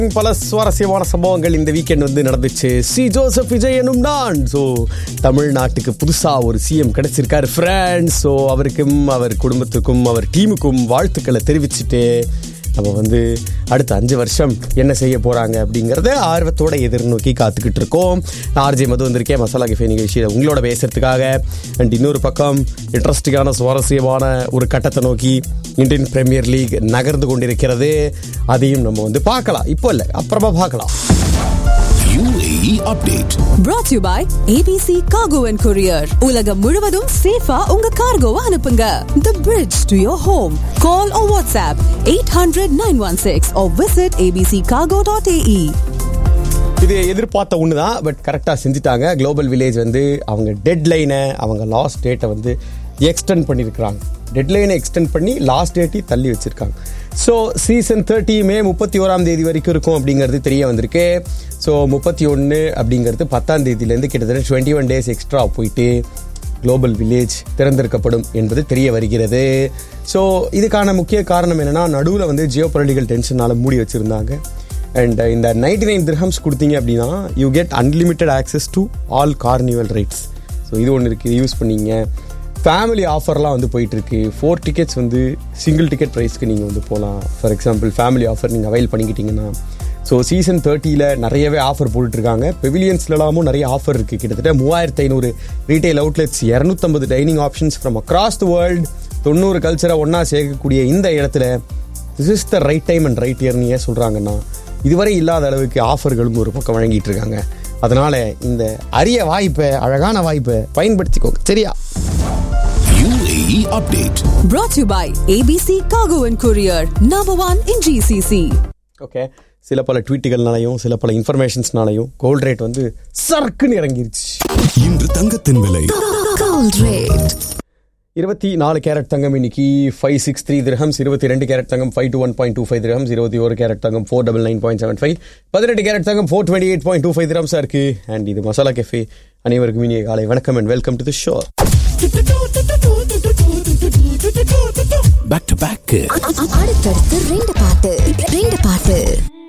பல சுவாரஸ்யமான சம்பவங்கள் இந்த வீக்கெண்ட் வந்து நடந்துச்சு. சி ஜோசப் விஜய் எனும் நான் தமிழ்நாட்டுக்கு புதுசா ஒரு சிஎம் கிடைச்சிருக்காரு ஃப்ரெண்ட்ஸ். ஸோ அவருக்கும் அவர் குடும்பத்துக்கும் அவர் டீமுக்கும் வாழ்த்துக்களை தெரிவிச்சுட்டு நம்ம வந்து அடுத்த 5 வருஷம் என்ன செய்ய போறாங்க அப்படிங்கறத ஆர்வத்தோட எதிர்நோக்கி காத்துக்கிட்டு இருக்கோம். நான் ஆர்ஜே மது வந்திருக்கேன் மசாலா கஃபே நிகழ்ச்சியில் உங்களோட பேசுறதுக்காக. அண்ட் இன்னொரு பக்கம் இன்ட்ரெஸ்டிங்கான சுவாரஸ்யமான ஒரு கட்டத்தை நோக்கி இந்தியன் பிரீமியர் லீக் நகர்ந்து கொண்டிருக்கிறது. அதையும் நம்ம வந்து பார்க்கலாம். இப்போ இல்லை, அப்புறமா பார்க்கலாம். UAE update brought to you by ABC Cargo and Courier. உலகம் முழுவதும் சேஃபா உங்க கார்கோவை அனுப்புங்க. The bridge to your home. Call or WhatsApp 800-916 or visit abccargo.ae. இது எதிர்பார்த்த ஒன்று தான், பட் கரெக்டாக செஞ்சுட்டாங்க. குளோபல் வில்லேஜ் வந்து அவங்க டெட்லைனை, அவங்க லாஸ்ட் டேட்டை வந்து எக்ஸ்டெண்ட் பண்ணியிருக்கிறாங்க. டெட்லைனை எக்ஸ்டெண்ட் பண்ணி லாஸ்ட் டேட்டையும் தள்ளி வச்சுருக்காங்க. ஸோ சீசன் 30 மே 31ஆம் தேதி வரைக்கும் இருக்கும் அப்படிங்கிறது தெரிய வந்திருக்கு. ஸோ 31 அப்படிங்கிறது 10ஆம் தேதியிலேருந்து கிட்டத்தட்ட 21 டேஸ் எக்ஸ்ட்ரா போயிட்டு குளோபல் வில்லேஜ் திறந்திருக்கப்படும் என்பது தெரிய வருகிறது. ஸோ இதுக்கான முக்கிய காரணம் என்னென்னா, நடுவில் வந்து ஜியோ பொலிட்டிக்கல் டென்ஷனால் மூடி வச்சுருந்தாங்க. அண்ட் இந்த 99 dirhams கொடுத்தீங்க அப்படின்னா you get unlimited access to all carnival rights. So இது ஒன்று இருக்குது, யூஸ் பண்ணிங்க. ஃபேமிலி ஆஃபர்லாம் வந்து போயிட்டுருக்கு. 4 டிக்கெட்ஸ் வந்து சிங்கிள் டிக்கெட் ப்ரைஸ்க்கு நீங்கள் வந்து போகலாம். ஃபார் எக்ஸாம்பிள் ஃபேமிலி ஆஃபர் நீங்கள் அவைல் பண்ணிக்கிட்டீங்கன்னா. ஸோ சீசன் 30 நிறையவே ஆஃபர் போட்டுட்ருக்காங்க. பெவிலியன்ஸ்லாமும் நிறைய ஆஃபர் இருக்குது. கிட்டத்தட்ட 3500 retail outlets, 250 dining options from across the world, 90 கல்ச்சரை ஒன்றா சேர்க்கக்கூடிய இந்த இடத்துல this is the right time and right இயர்னு ஏன் சொல்கிறாங்கன்னா, இதுவரை இல்லாத அளவுக்கு ஆஃபர்களும் ஒரு பக்கம் வழங்கிட்டு இருக்காங்க. அதனால இந்த அரிய வாய்ப்பை, அழகான வாய்ப்பை பயன்படுத்திக்கோங்க. சரியா? UAE update Brought to you by ABC Cargo and Courier. Number 1 in GCC. Okay, சில பல ட்வீட்டுகள்னாலையும் சில பல இன்ஃபர்மேஷன்ஸ்னாலையும் கோல்ட் ரேட் வந்து சர்க்குன்னு இறங்கிருச்சு. இன்று தங்கத்தின் விலை Gold rate. 24 கேரட் தங்கம் இன்னைக்கு 563 dirhams, 22 கேரட் தங்கம் 521.25 dirhams, 21 கேரட் தங்கம் 499.75, 18 கேரட் தங்கம் 428.25 dirhams இருக்கு. அண்ட் இது மசாலா கெஃபே. அனைவருக்கும் இனிய காலை வணக்கம் and welcome to the show. back to back அடுத்தடுத்து 2 பாட்டு